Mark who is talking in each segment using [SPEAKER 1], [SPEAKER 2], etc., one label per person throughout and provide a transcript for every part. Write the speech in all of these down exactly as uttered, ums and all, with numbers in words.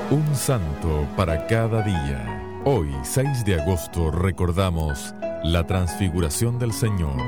[SPEAKER 1] Un santo para cada día. Hoy, seis de agosto, recordamos la transfiguración del Señor.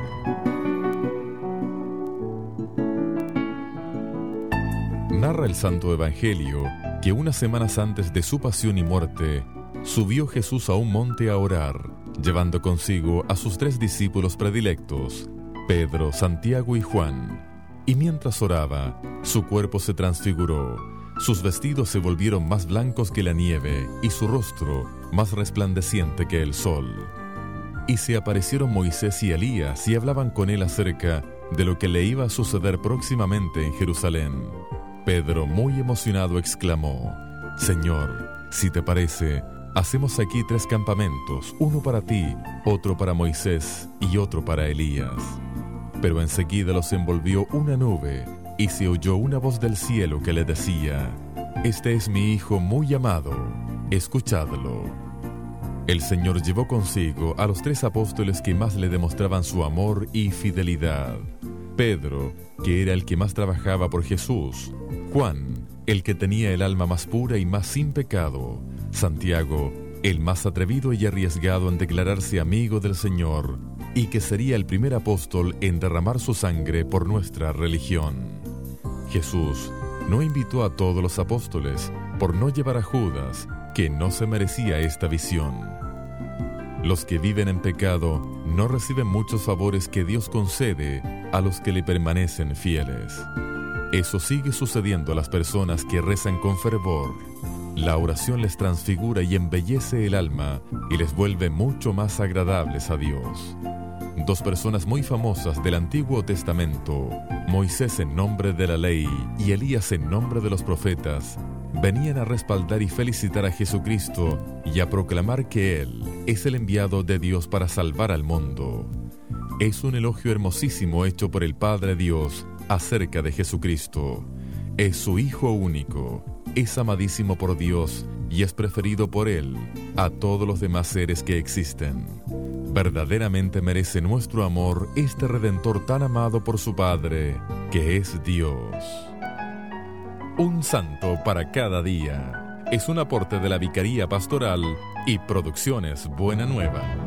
[SPEAKER 1] Narra el Santo Evangelio que unas semanas antes de su pasión y muerte, subió Jesús a un monte a orar, llevando consigo a sus tres discípulos predilectos, Pedro, Santiago y Juan. Y mientras oraba, su cuerpo se transfiguró, sus vestidos se volvieron más blancos que la nieve y su rostro más resplandeciente que el sol. Y se aparecieron Moisés y Elías y hablaban con él acerca de lo que le iba a suceder próximamente en Jerusalén. Pedro, muy emocionado, exclamó: «Señor, si te parece, hacemos aquí tres campamentos, uno para ti, otro para Moisés y otro para Elías». Pero enseguida los envolvió una nube y se oyó una voz del cielo que le decía: «Este es mi Hijo muy amado, escuchadlo». El Señor llevó consigo a los tres apóstoles que más le demostraban su amor y fidelidad. Pedro, que era el que más trabajaba por Jesús; Juan, el que tenía el alma más pura y más sin pecado; Santiago, el más atrevido y arriesgado en declararse amigo del Señor, y que sería el primer apóstol en derramar su sangre por nuestra religión. Jesús no invitó a todos los apóstoles por no llevar a Judas, que no se merecía esta visión. Los que viven en pecado no reciben muchos favores que Dios concede a los que le permanecen fieles. Eso sigue sucediendo a las personas que rezan con fervor. La oración les transfigura y embellece el alma y les vuelve mucho más agradables a Dios. Dos personas muy famosas del Antiguo Testamento, Moisés en nombre de la ley y Elías en nombre de los profetas, venían a respaldar y felicitar a Jesucristo y a proclamar que Él es el enviado de Dios para salvar al mundo. Es un elogio hermosísimo hecho por el Padre Dios acerca de Jesucristo. Es su Hijo único, es amadísimo por Dios y es preferido por Él a todos los demás seres que existen. Verdaderamente merece nuestro amor este Redentor tan amado por su Padre, que es Dios. Un santo para cada día es un aporte de la Vicaría Pastoral y Producciones Buena Nueva.